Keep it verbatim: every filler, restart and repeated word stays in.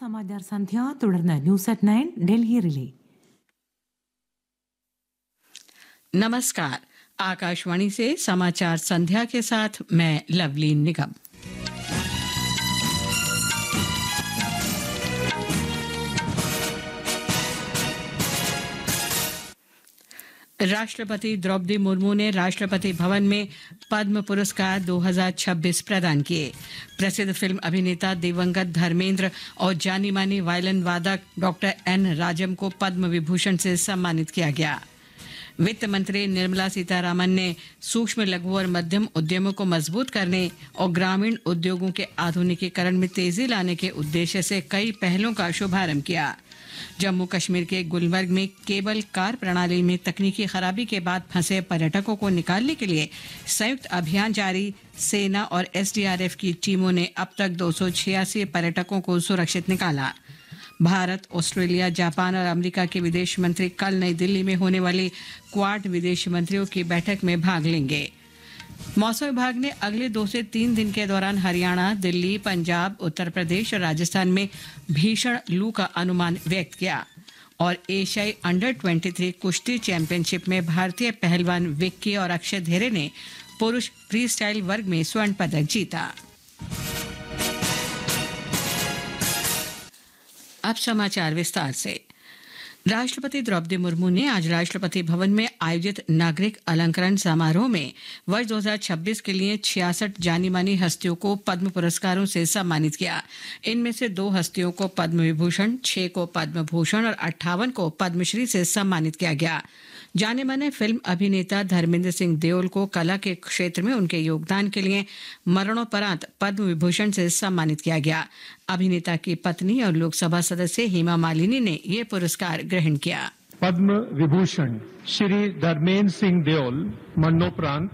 സമാചാർ സന്ധ്യ തുടർന്ന് news at nine Delhi relay. नमस्कार, आकाशवाणी से समाचार संध्या के साथ मैं लवलीन निगम। राष्ट्रपति द्रौपदी मुर्मू ने राष्ट्रपति भवन में पद्म पुरस्कार दो हज़ार छब्बीस प्रदान किए। प्रसिद्ध फिल्म अभिनेता दिवंगत धर्मेंद्र और जानी मानी वायलिन वादक डॉक्टर एन राजम को पद्म विभूषण से सम्मानित किया गया। वित्त मंत्री निर्मला सीतारामन ने सूक्ष्म लघु और मध्यम उद्यमों को मजबूत करने और ग्रामीण उद्योगों के आधुनिकीकरण में तेजी लाने के उद्देश्य से कई पहलों का शुभारंभ किया। जम्मू कश्मीर के गुलमर्ग में केबल कार प्रणाली में तकनीकी खराबी के बाद फंसे पर्यटकों को निकालने के लिए संयुक्त अभियान जारी। सेना और एसडीआरएफ की टीमों ने अब तक दो सौ छियासी पर्यटकों को सुरक्षित निकाला। भारत, ऑस्ट्रेलिया, जापान और अमेरिका के विदेश मंत्री कल नई दिल्ली में होने वाली क्वाड विदेश मंत्रियों की बैठक में भाग लेंगे। मौसम विभाग ने अगले दो से तीन दिन के दौरान हरियाणा, दिल्ली, पंजाब, उत्तर प्रदेश और राजस्थान में भीषण लू का अनुमान व्यक्त किया। और एशियाई अंडर तेईस कुश्ती चैंपियनशिप में भारतीय पहलवान विक्की और अक्षय धेरे ने पुरुष फ्री स्टाइल वर्ग में स्वर्ण पदक जीता। अब समाचार विस्तार से। राष्ट्रपति द्रौपदी मुर्मू ने आज राष्ट्रपति भवन में आयोजित नागरिक अलंकरण समारोह में वर्ष दो हज़ार छब्बीस के लिए छियासठ जानी मानी हस्तियों को पद्म पुरस्कारों से सम्मानित किया। इनमें से दो हस्तियों को पद्म विभूषण, छह को पद्म भूषण और अट्ठावन को पद्मश्री से सम्मानित किया गया। जाने माने फिल्म अभिनेता धर्मेंद्र सिंह देओल को कला के क्षेत्र में उनके योगदान के लिए मरणोपरांत पद्म विभूषण से सम्मानित किया गया। अभिनेता की पत्नी और लोकसभा सदस्य हेमा मालिनी ने ये पुरस्कार ग्रहण किया। पद्म विभूषण श्री धर्मेंद्र सिंह देओल मरणोपरांत